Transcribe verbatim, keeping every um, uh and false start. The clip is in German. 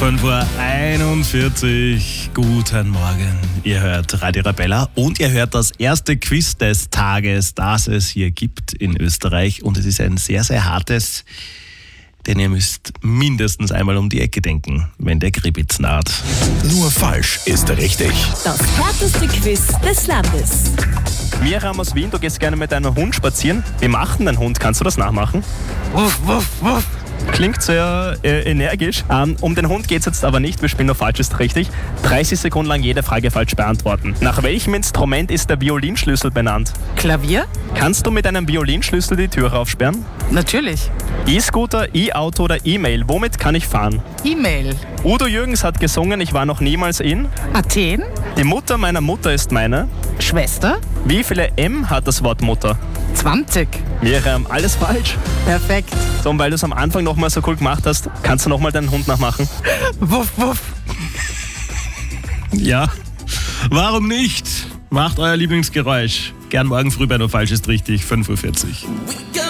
fünf Uhr einundvierzig, guten Morgen. Ihr hört Radio Arabella und ihr hört das erste Quiz des Tages, das es hier gibt in Österreich. Und es ist ein sehr, sehr hartes, denn ihr müsst mindestens einmal um die Ecke denken, wenn der Gribitz naht. Nur falsch ist richtig. Das härteste Quiz des Landes. Miriam aus Wien, du gehst gerne mit deinem Hund spazieren. Wie macht denn dein Hund? Kannst du das nachmachen? Wuff, wuff, wuff. Klingt sehr äh, energisch. Ähm, um den Hund geht es jetzt aber nicht. Wir spielen nur falsch ist richtig. dreißig Sekunden lang jede Frage falsch beantworten. Nach welchem Instrument ist der Violinschlüssel benannt? Klavier? Kannst du mit einem Violinschlüssel die Tür aufsperren? Natürlich. E-Scooter, E-Auto oder E-Mail? Womit kann ich fahren? E-Mail. Udo Jürgens hat gesungen, ich war noch niemals in. Athen? Die Mutter meiner Mutter ist meine. Schwester? Wie viele M hat das Wort Mutter? zwanzig. Miriam, alles falsch. Perfekt. So, und weil du es am Anfang nochmal so cool gemacht hast, kannst du nochmal deinen Hund nachmachen? Wuff, wuff. Ja, warum nicht? Macht euer Lieblingsgeräusch. Gern morgen früh bei Nur falsch ist richtig, fünf Uhr vierzig.